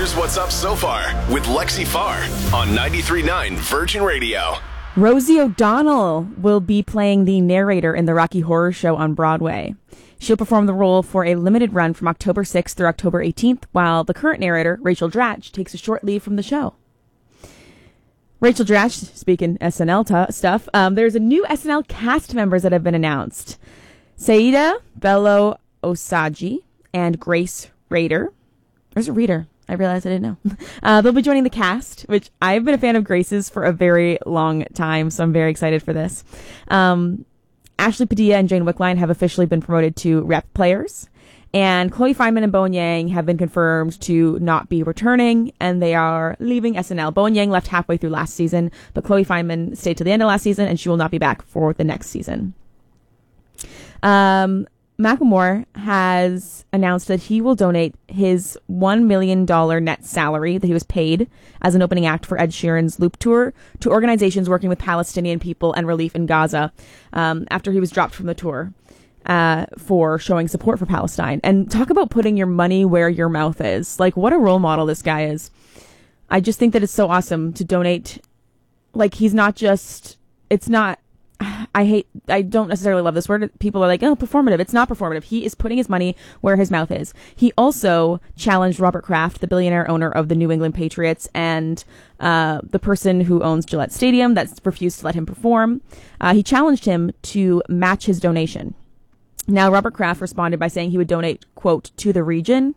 Here's what's up so far with Lexi Farr on 93.9 Virgin Radio. Rosie O'Donnell will be playing the narrator in the Rocky Horror Show on Broadway. She'll perform the role for a limited run from October 6th through October 18th, while the current narrator, Rachel Dratch, takes a short leave from the show. Rachel Dratch, speaking SNL stuff, there's a new SNL cast members that have been announced. Saida Bello Osagi and Grace Rader. There's a reader. I realized I didn't know. They'll be joining the cast, which I've been a fan of Grace's for a very long time, so I'm very excited for this. Ashley Padilla and Jane Wickline have officially been promoted to rep players, and Chloe Fineman and Bowen Yang have been confirmed to not be returning, and they are leaving SNL. Bowen Yang left halfway through last season, but Chloe Fineman stayed to the end of last season, and she will not be back for the next season. Macklemore has announced that he will donate his $1 million net salary that he was paid as an opening act for Ed Sheeran's Loop Tour to organizations working with Palestinian people and relief in Gaza after he was dropped from the tour for showing support for Palestine. And talk about putting your money where your mouth is. Like, what a role model this guy is. I just think that it's so awesome to donate. Like, he's not just, it's not, I don't necessarily love this word. People are like, oh, performative. It's not performative. He is putting his money where his mouth is. He also challenged Robert Kraft, the billionaire owner of the New England Patriots, and the person who owns Gillette Stadium that refused to let him perform. He challenged him to match his donation. Now, Robert Kraft responded by saying he would donate, quote, to the region,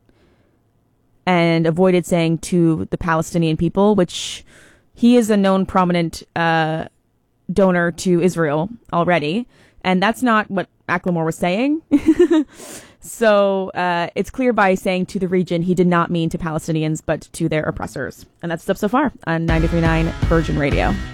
and avoided saying to the Palestinian people, which he is a known prominent donor to Israel already, and that's not what Macklemore was saying. So it's clear by saying to the region, he did not mean to Palestinians, but to their oppressors. And that's stuff so far on 93.9 Virgin Radio.